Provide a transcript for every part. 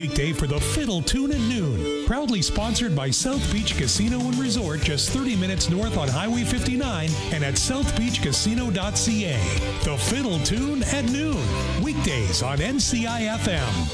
Weekday for the Fiddle Tune at noon. Proudly sponsored by South Beach Casino and Resort, just 30 minutes north on Highway 59 and at southbeachcasino.ca. The Fiddle Tune at noon. Weekdays on NCI FM.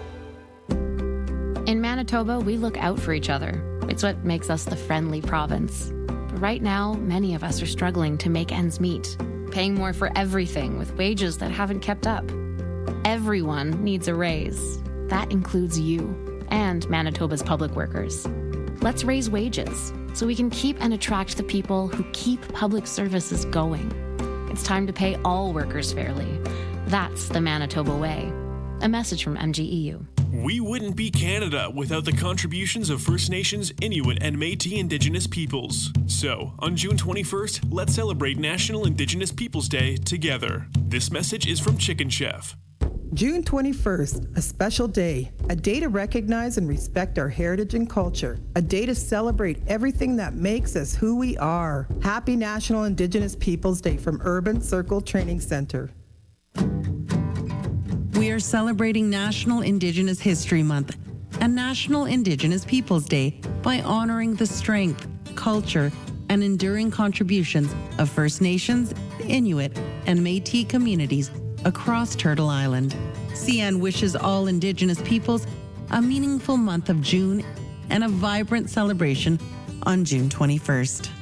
In Manitoba, we look out for each other. It's what makes us the friendly province. But right now, many of us are struggling to make ends meet, paying more for everything with wages that haven't kept up. Everyone needs a raise. That includes you and Manitoba's public workers. Let's raise wages so we can keep and attract the people who keep public services going. It's time to pay all workers fairly. That's the Manitoba way. A message from MGEU. We wouldn't be Canada without the contributions of First Nations, Inuit, and Métis Indigenous peoples. So, on June 21st, let's celebrate National Indigenous Peoples Day together. This message is from Chicken Chef. June 21st, a special day, a day to recognize and respect our heritage and culture, a day to celebrate everything that makes us who we are. Happy National Indigenous Peoples Day from Urban Circle Training Center. We are celebrating National Indigenous History Month and National Indigenous Peoples Day by honoring the strength, culture, and enduring contributions of First Nations, Inuit, and Métis communities across Turtle Island. CN wishes all Indigenous peoples a meaningful month of June and a vibrant celebration on June 21st.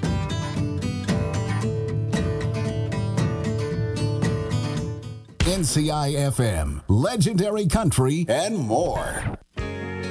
NCI FM, legendary country, and more.